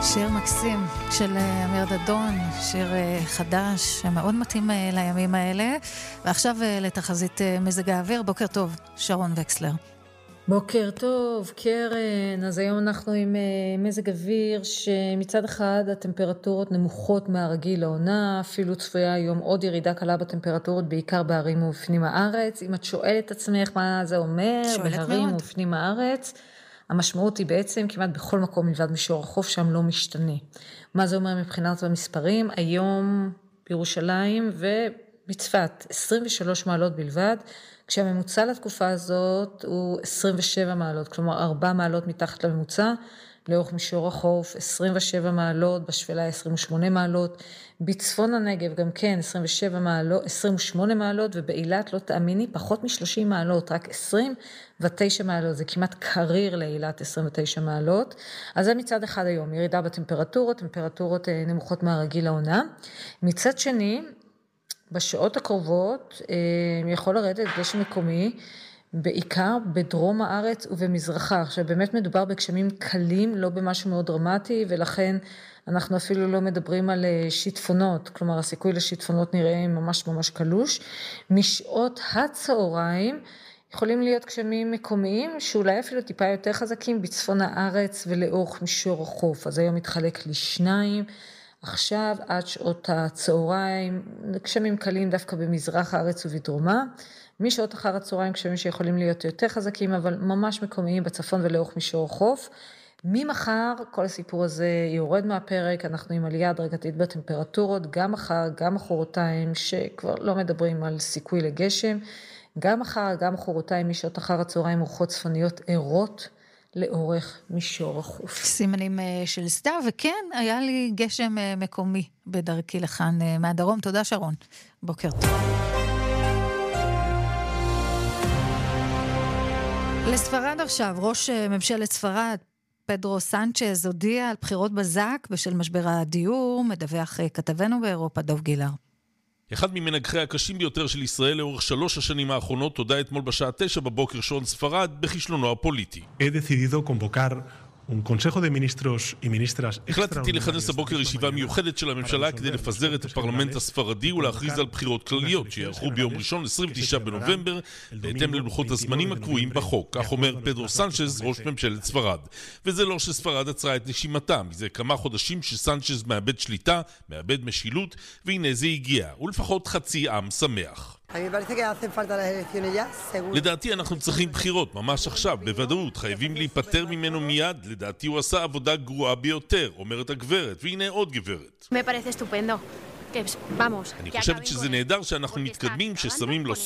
שיר מקסים של אמיר דדון, שיר חדש שמאוד מתאים לימים האלה. ועכשיו לתחזית מזג האוויר. בוקר טוב, שרון וקסלר. בוקר טוב, קרן. אז היום אנחנו עם מזג אוויר שמצד אחד הטמפרטורות נמוכות מהרגיל לעונה, אפילו צפויה היום עוד ירידה קלה בטמפרטורות, בעיקר בערים ובפנים הארץ. אם את שואלת עצמך מה זה אומר, בערים ובפנים הארץ, המשמעות היא בעצם כמעט בכל מקום מלבד מישור החוף שם לא משתנה. מה זה אומר מבחינת המספרים? היום בירושלים ובצפת 23 מעלות בלבד, כשהממוצע לתקופה הזאת הוא 27 מעלות, כלומר 4 מעלות מתחת לממוצע, לאורך מישור החוף 27 מעלות, בשפלה 28 מעלות, בצפון הנגב גם כן 28 מעלות, ובאילת לא תאמיני פחות מ-30 מעלות, רק 29 מעלות, זה כמעט קריר לאילת 29 מעלות. אז זה מצד אחד היום, ירידה בטמפרטורות, טמפרטורות נמוכות מהרגיל לעונה. מצד שני, בשעות הקרובות יכול לרדת גשם מקומי, בעיקר בדרום הארץ ובמזרחה. עכשיו באמת מדובר בגשמים קלים, לא במשהו מאוד דרמטי, ולכן אנחנו אפילו לא מדברים על שיטפונות, כלומר הסיכוי לשיטפונות נראה ממש ממש קלוש. משעות הצהריים יכולים להיות גשמים מקומיים, שאולי אפילו טיפה יותר חזקים בצפון הארץ ולאורך מישור החוף. אז היום מתחלק לשניים, עכשיו עד שעות הצהריים, גשמים קלים דווקא במזרח הארץ ובדרומה, משעות אחר הצהריים גשמים שיכולים להיות יותר חזקים, אבל ממש מקומיים בצפון ולאורך מישור החוף. ממחר כל הסיפור הזה יורד מהפרק, אנחנו עם עלייה הדרגתית בטמפרטורות, גם מחר, גם מחרתיים, שכבר לא מדברים על סיכוי לגשם, גם מחר, גם מחרתיים, משעות אחר הצהריים רוחות צפוניות ערות, לאורך מישור החוף. סימנים של סתיו, וכן, היה לי גשם מקומי בדרכי לכאן מהדרום. תודה שרון. בוקר טוב. לספרד עכשיו, ראש ממשלת ספרד, פדרו סנצ'ז, הודיע על בחירות בזק בשל משבר הדיור, מדווח כתבנו באירופה דוב גילר. אחד ממנגחי הקשים ביותר של ישראל לאורך 3 השנים האחרונות הודע אתמול בשעה 9 בבוקר שעון ספרד בכישלונו הפוליטי. החלטתי לכנס הבוקר ישיבה מיוחדת של הממשלה כדי לפזר את הפרלמנט הספרדי ולהכריז על בחירות כלליות שיערכו ביום ראשון 29 בנובמבר בהתאם ללוחות הזמנים הקבועים בחוק. כך אומר פדרו סנצ'ז, ראש ממשלת ספרד. וזה לא שספרד עצרה את נשימתה. מזה כמה חודשים שסנצ'ז מאבד שליטה, מאבד משילות, והנה זה הגיע. ולפחות חצי עם שמח. לדעתי אנחנו צריכים בחירות, ממש עכשיו, בוודאות, חייבים להיפטר ממנו מיד. לדעתי הוא עשה עבודה גרועה ביותר, אומרת הגברת, והנה עוד גברת. אני חושבת שזה נהדר שאנחנו מתקדמים, ששמים לו